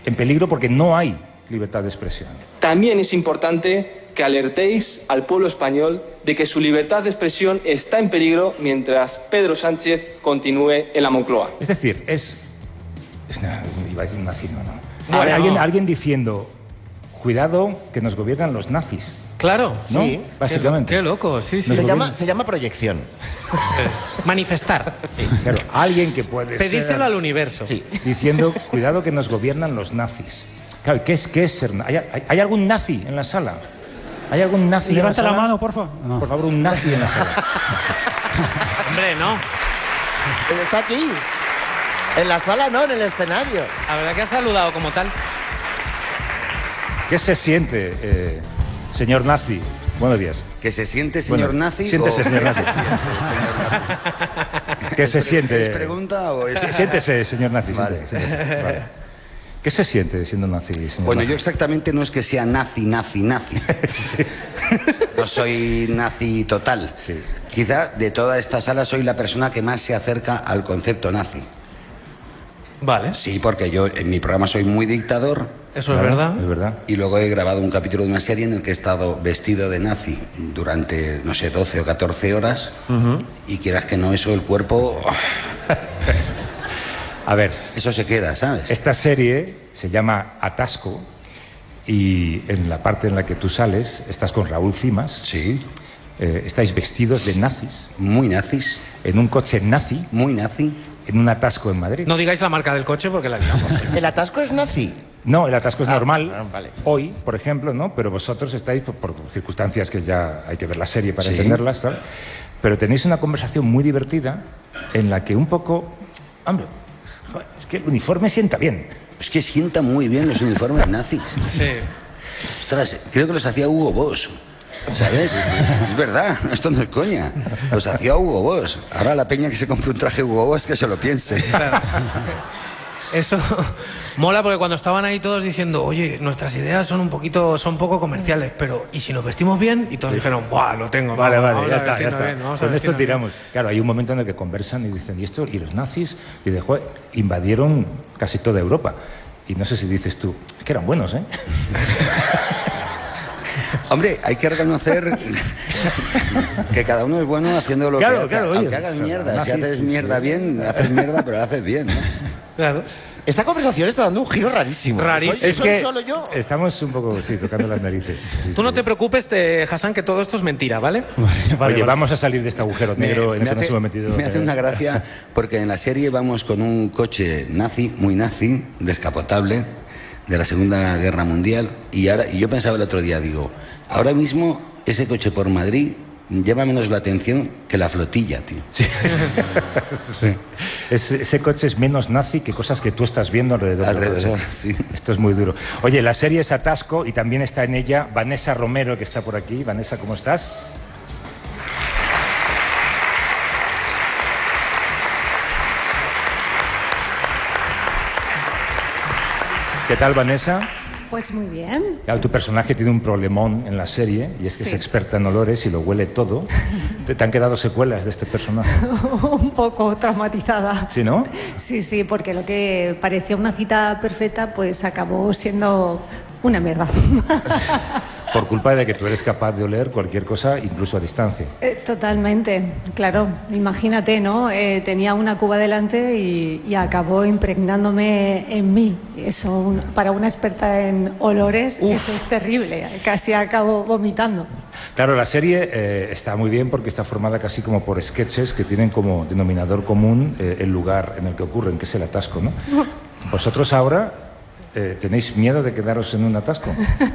en peligro porque no hay libertad de expresión. También es importante que alertéis al pueblo español de que su libertad de expresión está en peligro mientras Pedro Sánchez continúe en la Moncloa. Es decir, iba a decir un nazi, no. Bueno. Alguien diciendo, cuidado que nos gobiernan los nazis. Claro, ¿No? Sí. Básicamente. Qué loco, sí, sí. Se llama proyección. Manifestar. Sí. Claro, alguien que puede Pedírselo ser al universo. Sí. diciendo, cuidado que nos gobiernan los nazis. Claro, ¿qué es ser nazi? ¿Hay algún nazi en la sala? ¿Hay algún nazi en la Levanta sala? la mano, por favor. No. Por favor, un nazi en la sala. Hombre, no. Pero está aquí. En la sala no, en el escenario. La verdad que has saludado como tal. ¿Qué se siente, señor nazi? Buenos días. ¿Que se siente, señor Bueno, nazi? siéntese, señor nazi. ¿Qué se siente? ¿Es pregunta o es...? Siéntese, señor nazi. Vale. Siéntese, vale. ¿Qué se siente siendo nazi, señor Bueno, nazi? yo exactamente no es que sea nazi. No soy nazi total. Sí. Quizá de toda esta sala soy la persona que más se acerca al concepto nazi. Vale. Sí, porque yo en mi programa soy muy dictador Eso es verdad. Es verdad. y luego he grabado un capítulo de una serie en el que he estado vestido de nazi durante, no sé, 12 o 14 horas y quieras que no, eso el cuerpo... A ver, Eso se queda, ¿sabes? esta serie se llama Atasco y en la parte en la que tú sales estás con Raúl Cimas. Sí, Estáis vestidos de nazis muy nazis, en un coche nazi muy nazi. en un atasco en Madrid. No digáis la marca del coche porque la liamos. ¿El atasco es nazi? No, el atasco es normal, vale. hoy, por ejemplo, ¿no? Pero vosotros estáis, por circunstancias que ya hay que ver la serie para Sí. entenderlas, ¿sabes? Pero tenéis una conversación muy divertida en la que un poco... Hombre, joder, es que el uniforme sienta bien. Es que sienta muy bien los uniformes nazis. Sí. Ostras, creo que los hacía Hugo Boss. ¿Sabes? Es verdad, esto no es coña. Los hacía Hugo Boss. Ahora la peña que se compre un traje Hugo Boss que se lo piense. Eso mola porque cuando estaban ahí todos diciendo, oye, nuestras ideas son poco comerciales, pero ¿y si nos vestimos bien? Y todos dijeron, ¡buah, lo tengo! Vale, vamos, vale, vamos ya a está, ya vestirnos está. bien, vamos a Con esto vestirnos bien". tiramos. Claro, hay un momento en el que conversan y dicen, ¿y esto? ¿Y los nazis? Y de, joder, invadieron casi toda Europa. Y no sé si dices tú, es que eran buenos, ¿eh? Hombre, hay que reconocer que cada uno es bueno haciendo lo Claro, que hace. claro, oye, aunque hagas mierda. Si nazis, haces sí, mierda sí. bien, haces mierda, pero la haces bien, ¿no? Claro. Esta conversación está dando un giro rarísimo. Rarísimo. ¿Soy, Es soy que solo yo? estamos un poco, sí, tocando las narices. Sí, Tú no sí. te preocupes, Hassan, que todo esto es mentira, ¿vale? Oye, vamos a salir de este agujero negro en el que nos hemos metido. me hace una gracia porque en la serie vamos con un coche nazi, muy nazi, descapotable, de la Segunda Guerra Mundial. Y yo pensaba el otro día, digo, ahora mismo ese coche por Madrid llama menos la atención que la flotilla, tío. Sí. Ese coche es menos nazi que cosas que tú estás viendo alrededor. del Alrededor, coche. sí. Esto es muy duro. Oye, la serie es Atasco y también está en ella Vanessa Romero, que está por aquí. Vanessa, ¿cómo estás? ¿Qué tal, Vanessa? Pues muy bien. Claro, tu personaje tiene un problemón en la serie y es que Sí. es experta en olores y lo huele todo. ¿Te han quedado secuelas de este personaje? Un poco traumatizada. ¿Sí, no? Sí, sí, porque lo que parecía una cita perfecta, pues acabó siendo una mierda. Por culpa de que tú eres capaz de oler cualquier cosa, incluso a distancia. Totalmente, claro. Imagínate, ¿no? Tenía una cuba delante y acabó impregnándome en mí. Eso, para una experta en olores, eso es terrible. Casi acabo vomitando. Claro, la serie está muy bien porque está formada casi como por sketches que tienen como denominador común el lugar en el que ocurren, que es el atasco, ¿no? Vosotros ahora tenéis miedo de quedaros en un atasco.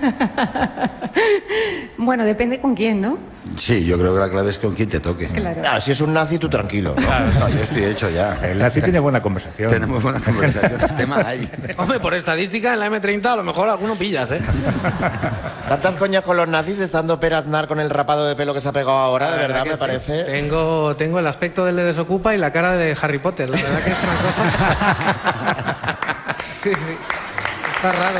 Bueno, depende con quién, ¿no? Sí, yo creo que la clave es con quien te toque. Claro. Ah, si es un nazi, tú tranquilo. ¿no? No, yo estoy hecho ya. El nazi tiene buena conversación. Tenemos buena conversación. El tema hay. Hombre, por estadística, en la M30 a lo mejor alguno pillas, ¿eh? Tantas coñas con los nazis, estando Per Aznar con el rapado de pelo que se ha pegado ahora, de verdad, que me sí. parece. Tengo el aspecto del de Desocupa y la cara de Harry Potter. La verdad que es una cosa... Sí, sí. Está raro.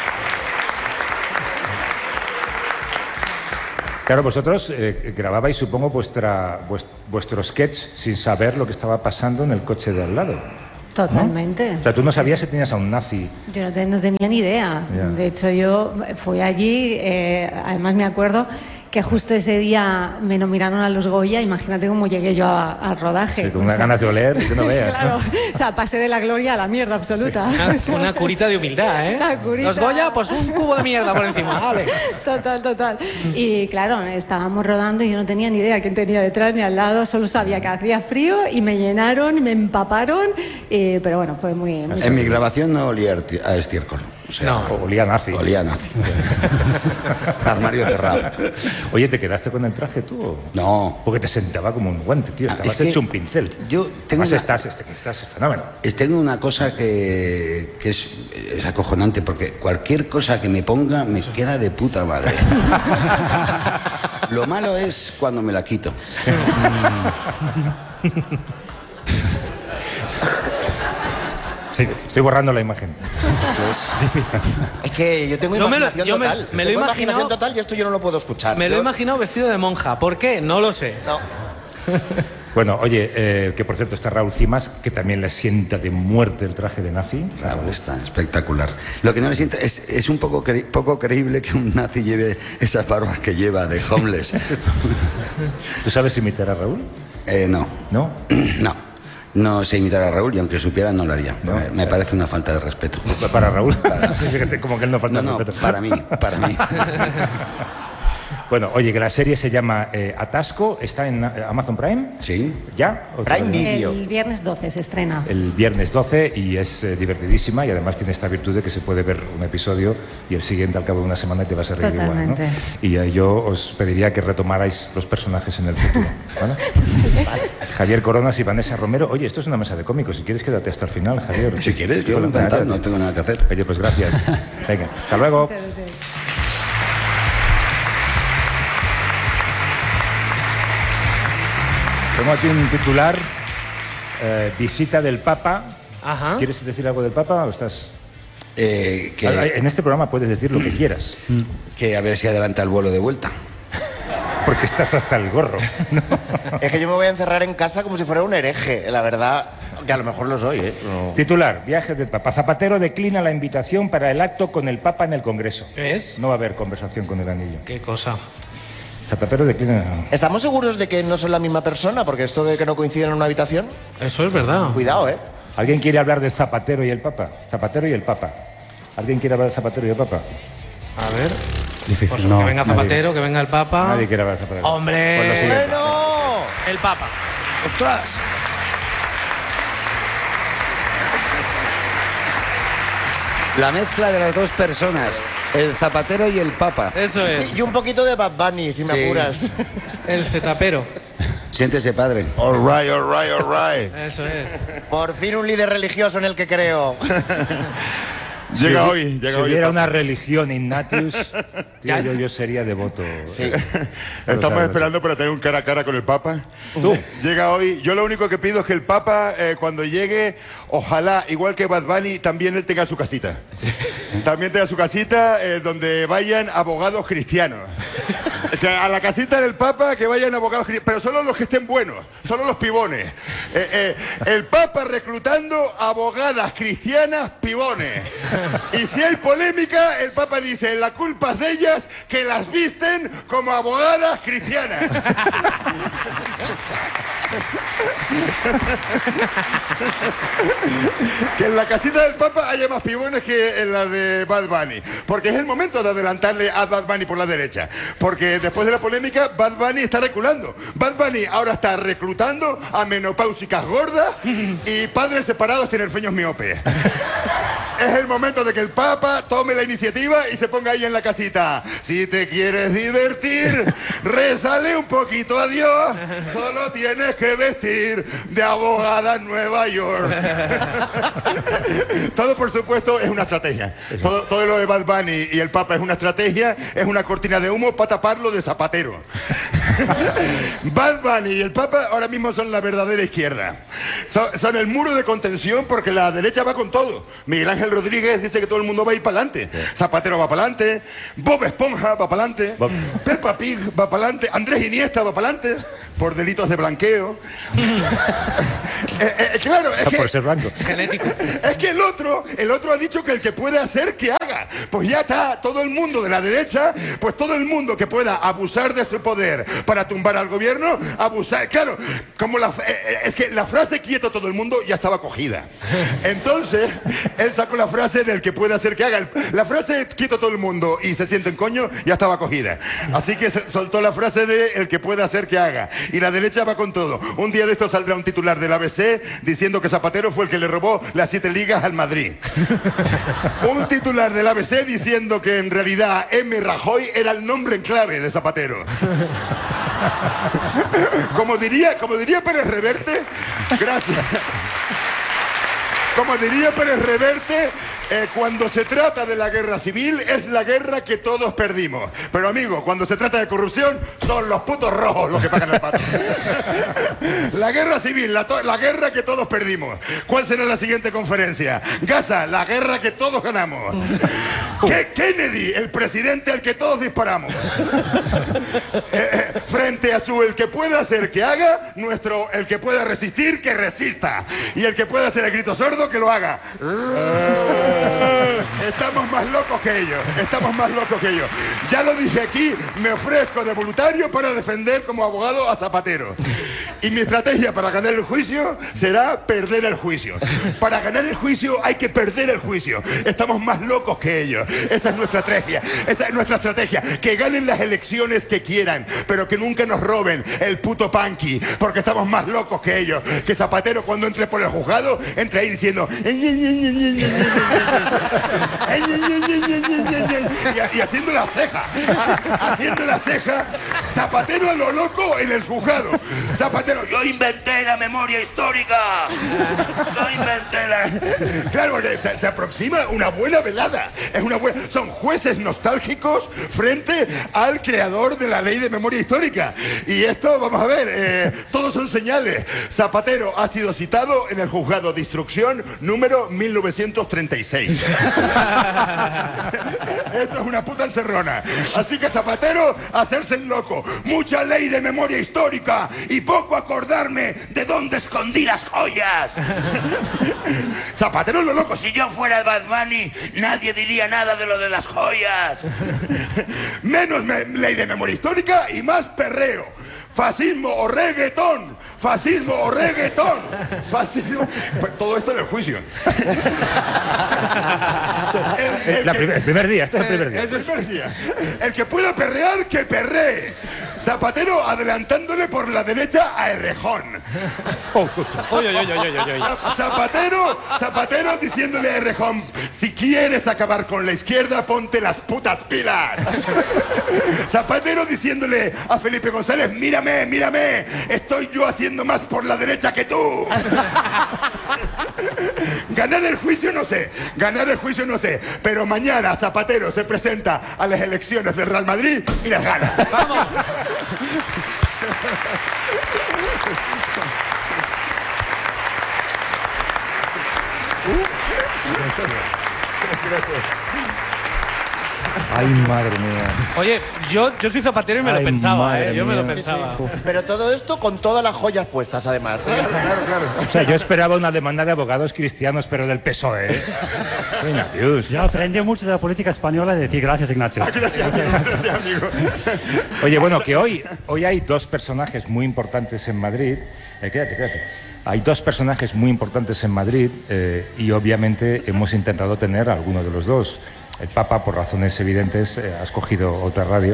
Claro, vosotros grababais, supongo, vuestro sketch sin saber lo que estaba pasando en el coche de al lado. Totalmente. ¿no? O sea, tú no sabías si tenías a un nazi. Yo no tenía ni idea. Ya. De hecho, yo fui allí, además me acuerdo que justo ese día me nominaron a los Goya, imagínate cómo llegué yo al rodaje. Sí, con unas ganas de oler que no veas. Claro, ¿no? o sea, pasé de la gloria a la mierda absoluta. Una curita de humildad, ¿eh? Una curita. Los Goya, pues un cubo de mierda por encima, vale. Total. Y claro, estábamos rodando y yo no tenía ni idea quién tenía detrás ni al lado, solo sabía que hacía frío y me llenaron y me empaparon, pero bueno, fue muy En mi grabación no olía a estiércol. O sea, No. Olía a nazi. olía a nazi. Armario cerrado. Oye, ¿te quedaste con el traje tú? ¿O? No. Porque te sentaba como un guante, tío. Estabas es que hecho un pincel. yo tengo Además, una- estás fenómeno. Tengo una cosa que es acojonante, porque cualquier cosa que me ponga me queda de puta madre. Lo malo es cuando me la quito. Sí, estoy borrando la imagen. Es que yo tengo Yo me lo- imaginación yo me- total. me lo he Tengo imaginado- imaginación total y esto yo no lo puedo escuchar. Me lo he Yo- imaginado vestido de monja. ¿Por qué? No lo sé. No. Bueno, oye, que por cierto está Raúl Cimas, que también le sienta de muerte el traje de nazi. Claro, está espectacular. Lo que no le siento es un poco creíble que un nazi lleve esas barbas que lleva de homeless. ¿Tú sabes imitar a Raúl? No. ¿No? No. No sé imitar a Raúl y aunque supiera no lo haría. No, Me parece una falta de respeto. Para Raúl. Fíjate, como que él no falta No, respeto. para mí. Bueno, oye, que la serie se llama Atasco, está en Amazon Prime. Sí. ¿Ya? ¿O Prime todavía? Video. El viernes 12 se estrena. El viernes 12 y es divertidísima y además tiene esta virtud de que se puede ver un episodio y el siguiente al cabo de una semana y te vas a reír igual, ¿no? Totalmente. Y yo os pediría que retomarais los personajes en el futuro, ¿vale? Javier Coronas y Vanessa Romero. Oye, esto es una mesa de cómicos, si quieres quédate hasta el final, Javier. Si quieres, yo Bueno, encantado, ya, no tengo nada que hacer. Oye, pues gracias. Venga, hasta luego. Tengo aquí un titular, visita del Papa. Ajá. ¿Quieres decir algo del Papa o estás...? Que En este programa puedes decir lo que quieras, a ver si adelanta el vuelo de vuelta. porque estás hasta el gorro. Es que yo me voy a encerrar en casa como si fuera un hereje, la verdad, que a lo mejor lo soy, ¿eh? No. Titular, viaje del Papa. Zapatero declina la invitación para el acto con el Papa en el Congreso. ¿Ves? No va a haber conversación con el anillo. Qué cosa. Zapatero declina... ¿Estamos seguros de que no son la misma persona? Porque esto de que no coinciden en una habitación, Eso es verdad. cuidado, ¿eh? ¿Alguien quiere hablar de Zapatero y el Papa? Zapatero y el Papa. ¿Alguien quiere hablar de Zapatero y el Papa? A ver. Difícil, Pues no. que venga Zapatero, que venga el Papa. Nadie quiere hablar de Zapatero. ¡Hombre! Pues lo siguiente. ¡Bueno! El Papa. ¡Ostras! La mezcla de las dos personas, el zapatero y el papa. Eso es. Y un poquito de Bad Bunny, si me Sí. apuras. El zetapero. Siéntese, padre. All right, all right, all right. Eso es. Por fin un líder religioso en el que creo. Llega hoy, Si llega hoy. hubiera una religión Ignatius, tío, yo sería devoto. Sí. Estamos esperando para tener un cara a cara con el Papa. Llega hoy. Yo lo único que pido es que el Papa, cuando llegue, ojalá, igual que Bad Bunny, también él tenga su casita. También tenga su casita donde vayan abogados cristianos. Que a la casita del Papa que vayan abogados cristianos, pero solo los que estén buenos, solo los pibones. El Papa reclutando abogadas cristianas pibones. Y si hay polémica, el Papa dice, la culpa es de ellas que las visten como abogadas cristianas. Que en la casita del Papa haya más pibones que en la de Bad Bunny. Porque es el momento de adelantarle a Bad Bunny por la derecha. Porque después de la polémica, Bad Bunny está reculando. Bad Bunny ahora está reclutando a menopáusicas gordas y padres separados tinerfeños miopes. Es el momento de que el Papa tome la iniciativa y se ponga ahí en la casita. Si te quieres divertir, rézale un poquito a Dios. Solo tienes que vestir de abogada en Nueva York. Todo, por supuesto, es una estrategia. Todo lo de Bad Bunny y el Papa es una estrategia, es una cortina de humo para taparlo de Zapatero. Bad Bunny y el Papa ahora mismo son la verdadera izquierda. Son el muro de contención porque la derecha va con todo. Miguel Ángel Ángel Rodríguez dice que todo el mundo va a ir para adelante. Zapatero va para adelante, Bob Esponja va para adelante, Peppa Pig va para adelante, Andrés Iniesta va para adelante por delitos de blanqueo. Claro, es que, por ser blanco. Genético. es que el otro ha dicho que el que puede hacer, que haga. Pues ya está, todo el mundo de la derecha, pues todo el mundo que pueda abusar de su poder para tumbar al gobierno, abusar. Claro, como es que la frase quieto todo el mundo ya estaba cogida. Entonces, él sacó la frase del que puede hacer que haga. La frase quieto todo el mundo y se sienten coño ya estaba cogida. Así que soltó la frase de el que puede hacer que haga. Y la derecha va con todo. Un día de esto saldrá un titular del ABC diciendo que Zapatero fue el que le robó las 7 ligas al Madrid. Un titular del ABC diciendo que en realidad M. Rajoy era el nombre en clave de Zapatero. Como diría Pérez Reverte, gracias. Como diría Pérez Reverte, cuando se trata de la guerra civil es la guerra que todos perdimos. Pero amigo, cuando se trata de corrupción son los putos rojos los que pagan el pato. La guerra civil, la guerra que todos perdimos. ¿Cuál será la siguiente conferencia? Gaza, la guerra que todos ganamos. Kennedy, el presidente al que todos disparamos. Frente a el que pueda hacer que haga, el que pueda resistir, que resista. Y el que pueda hacer el grito sordo, que lo haga. Estamos más locos que ellos. Ya lo dije aquí, me ofrezco de voluntario para defender como abogado a Zapatero. Y mi estrategia para ganar el juicio será perder el juicio. Para ganar el juicio hay que perder el juicio. Estamos más locos que ellos. Esa es nuestra estrategia. Que ganen las elecciones que quieran, pero que nunca nos roben el puto punky, porque estamos más locos que ellos. Que Zapatero, cuando entre por el juzgado, entre ahí diciendo y haciendo la ceja, Zapatero a lo loco en el juzgado. Zapatero, yo inventé la memoria histórica. Claro, se aproxima una buena velada. Son jueces nostálgicos frente al creador de la ley de memoria histórica. Y esto, vamos a ver, todos son señales. Zapatero ha sido citado en el juzgado de instrucción número 1936. Esto es una puta encerrona. Así que Zapatero, hacerse el loco. Mucha ley de memoria histórica y poco acordarme de dónde escondí las joyas. Zapatero lo loco. Si yo fuera Bad Bunny, nadie diría nada de lo de las joyas. Menos ley de memoria histórica y más perreo. Fascismo o reggaetón. Pues todo esto en el juicio. El primer día, esto es el primer día. El primer día. El que pueda perrear, que perree. Zapatero adelantándole por la derecha a Errejón. Zapatero diciéndole a Errejón, si quieres acabar con la izquierda, ponte las putas pilas. Zapatero diciéndole a Felipe González, mírame, estoy yo haciendo más por la derecha que tú. Ganar el juicio no sé, pero mañana Zapatero se presenta a las elecciones del Real Madrid y las gana. ¡Vamos! Ay, madre mía. Oye, yo soy zapatero y me lo pensaba, madre yo me lo mía. pensaba. Pero todo esto con todas las joyas puestas, además. Claro. O sea, yo esperaba una demanda de abogados cristianos, pero del PSOE, ¿eh? Ignatius. Yo aprendí mucho de la política española de ti. Gracias, Ignacio. Gracias, amigo. Oye, bueno, que hoy hay dos personajes muy importantes en Madrid. Quédate. Hay dos personajes muy importantes en Madrid y obviamente hemos intentado tener a alguno de los dos. El Papa, por razones evidentes, ha escogido otra radio.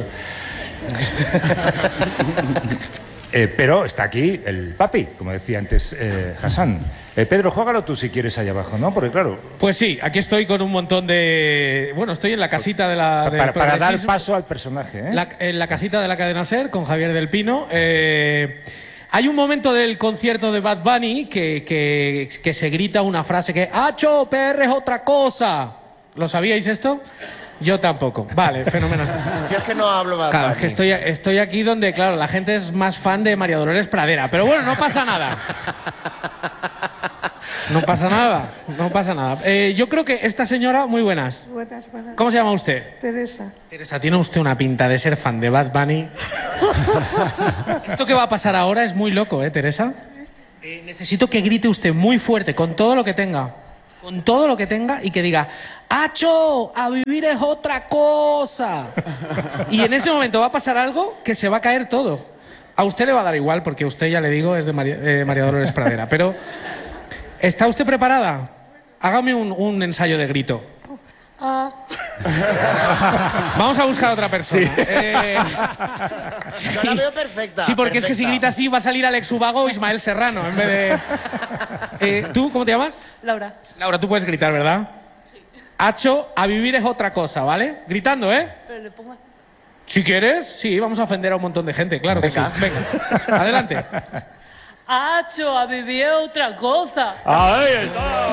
Pero está aquí el papi, como decía antes Hassan. Pedro, juégalo tú si quieres allá abajo, ¿no? Porque claro... Pues sí, aquí estoy con un montón de... Bueno, estoy en la casita de la... Para dar paso al personaje, ¿eh? En la casita de la cadena SER, con Javier del Pino. Hay un momento del concierto de Bad Bunny que se grita una frase que ¡Acho, PR es otra cosa! ¿Lo sabíais esto? Yo tampoco. Vale, fenomenal. Yo es que no hablo Bad Claro, Bunny. es que estoy aquí donde, claro, la gente es más fan de María Dolores Pradera. Pero bueno, no pasa nada. No pasa nada, no pasa nada. Yo creo que esta señora, muy buenas. Buenas. ¿Cómo se llama usted? Teresa. Teresa, tiene usted una pinta de ser fan de Bad Bunny. Esto que va a pasar ahora es muy loco, ¿eh, Teresa? Necesito que grite usted muy fuerte, con todo lo que tenga. Con todo lo que tenga y que diga, ¡Acho! ¡A vivir es otra cosa! Y en ese momento va a pasar algo que se va a caer todo. A usted le va a dar igual, porque usted, ya le digo, es de María Dolores Pradera. Pero, ¿está usted preparada? Hágame un ensayo de grito. Vamos a buscar a otra persona. Yo la veo perfecta. Sí, porque perfecta. es que si grita así va a salir Alex Ubago o Ismael Serrano en vez de... ¿Tú cómo te llamas? Laura. Laura, tú puedes gritar, ¿verdad? Sí. Acho, a vivir es otra cosa, ¿vale? Gritando, ¿eh? Pero le pongo... Si quieres, sí, vamos a ofender a un montón de gente, claro que sí. Venga, adelante. Acho, a vivir es otra cosa. ¡Ahí está!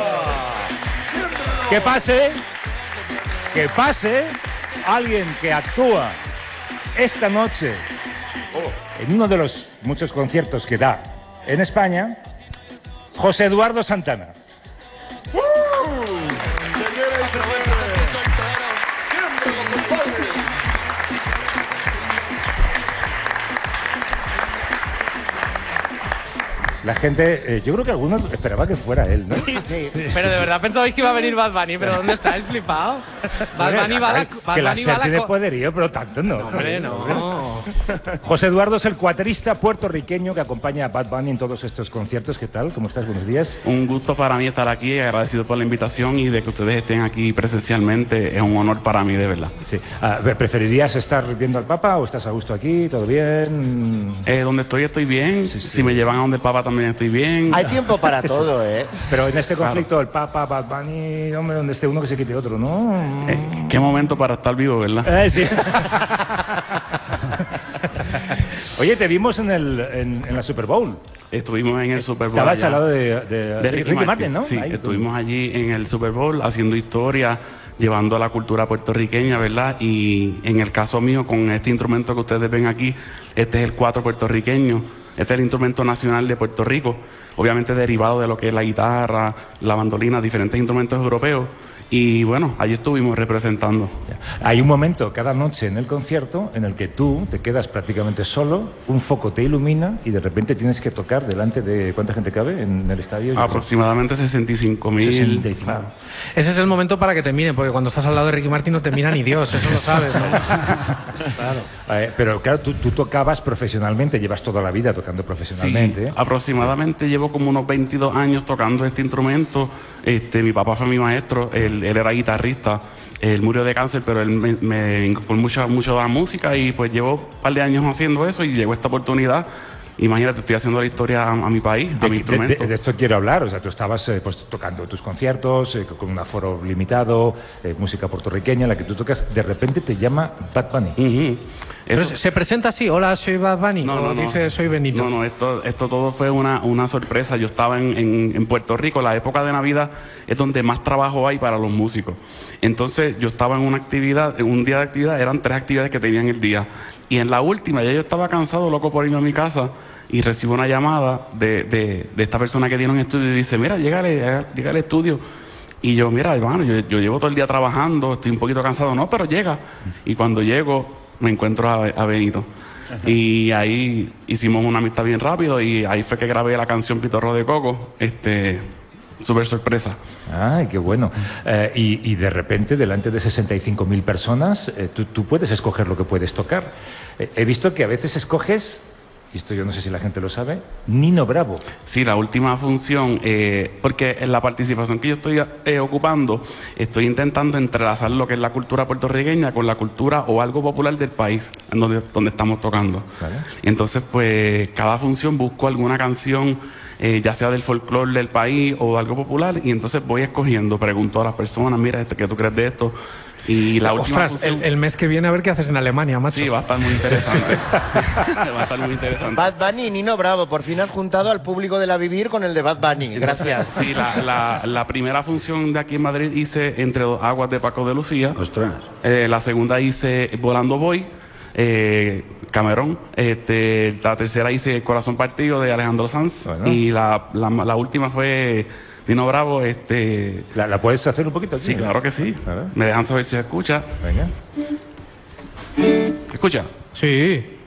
Que pase alguien que actúa esta noche en uno de los muchos conciertos que da en España, José Eduardo Santana. La gente, yo creo que algunos esperaban que fuera él, ¿no? Sí. Pero de verdad pensabais que iba a venir Bad Bunny, pero ¿dónde estáis flipados? Bad Bunny va a la... Que la SER tiene poderío, pero tanto no. Hombre, no. José Eduardo es el cuatrista puertorriqueño que acompaña a Bad Bunny en todos estos conciertos. ¿Qué tal? ¿Cómo estás? Buenos días. Un gusto para mí estar aquí, agradecido por la invitación y de que ustedes estén aquí presencialmente. Es un honor para mí, de verdad. Sí. ¿Preferirías estar viendo al Papa o estás a gusto aquí? ¿Todo bien? Donde estoy bien. Sí. Si me llevan a donde el Papa también estoy bien. Hay tiempo para todo, ¿eh? Pero en este conflicto, el Papa, Bad Bunny, hombre, donde esté uno que se quite otro, ¿no? Qué momento para estar vivo, ¿verdad? Sí. Oye, te vimos en la Super Bowl. Estuvimos en el Super Bowl. Estabas al lado de Ricky Martin, ¿no? Sí, ahí, estuvimos allí en el Super Bowl haciendo historia, llevando a la cultura puertorriqueña, ¿verdad? Y en el caso mío, con este instrumento que ustedes ven aquí, este es el cuatro puertorriqueño. Este es el instrumento nacional de Puerto Rico, obviamente derivado de lo que es la guitarra, la bandolina, diferentes instrumentos europeos. Y bueno, allí estuvimos representando. Hay un momento cada noche en el concierto en el que tú te quedas prácticamente solo, un foco te ilumina y de repente tienes que tocar delante de... ¿Cuánta gente cabe en el estadio? Aproximadamente 65.000. 65. Claro. Ese es el momento para que te miren, porque cuando estás al lado de Ricky Martin no te mira ni Dios, eso lo sabes, ¿no? Claro. Pero claro, tú tocabas profesionalmente, llevas toda la vida tocando profesionalmente. Sí, aproximadamente llevo como unos 22 años tocando este instrumento. Mi papá fue mi maestro, él era guitarrista, él murió de cáncer, pero él me inculcó mucho a la música y pues llevo un par de años haciendo eso y llegó esta oportunidad. Imagínate, estoy haciendo la historia a mi país, a mi instrumento. De esto quiero hablar, o sea, tú estabas pues, tocando tus conciertos con un aforo limitado, música puertorriqueña, la que tú tocas, de repente te llama Bad Bunny. Pero ¿se presenta así? Hola, soy Bad Bunny. ¿O dice soy Benito? No, esto todo fue una sorpresa. Yo estaba en Puerto Rico, la época de Navidad es donde más trabajo hay para los músicos. Entonces yo estaba en una actividad, en un día de actividad, eran 3 actividades que tenían el día. Y en la última ya yo estaba cansado, loco por irme a mi casa y recibo una llamada de esta persona que tiene un estudio y dice, mira, llégale al estudio. Y yo, mira, hermano, yo llevo todo el día trabajando, estoy un poquito cansado, no, pero llega. Y cuando llego me encuentro a Benito. Y ahí hicimos una amistad bien rápido y ahí fue que grabé la canción Pitorro de Coco, súper sorpresa. Ay, qué bueno. Y de repente, delante de 65.000 personas, tú puedes escoger lo que puedes tocar. He visto que a veces escoges, y esto yo no sé si la gente lo sabe, Nino Bravo. Sí, la última función, porque en la participación que yo estoy ocupando, estoy intentando entrelazar lo que es la cultura puertorriqueña con la cultura o algo popular del país donde estamos tocando. ¿Vale? Entonces, pues, cada función busco alguna canción, ya sea del folclore del país o algo popular, y entonces voy escogiendo, pregunto a las personas, mira, ¿qué tú crees de esto? Y la última función... el mes que viene a ver qué haces en Alemania, macho. Sí, va a estar muy interesante. Va a estar muy interesante. Bad Bunny y Nino Bravo, por fin han juntado al público de La Vivir con el de Bad Bunny. Gracias. Sí, la primera función de aquí en Madrid hice Entre dos aguas de Paco de Lucía. Ostras. La segunda hice Volando Voy, Camerón. La tercera hice Corazón Partido de Alejandro Sanz. Bueno. Y la última fue Dino Bravo, ¿La puedes hacer un poquito? Sí, claro que sí. A ver. Me dejan saber si se escucha. Venga. ¿Escucha? Sí.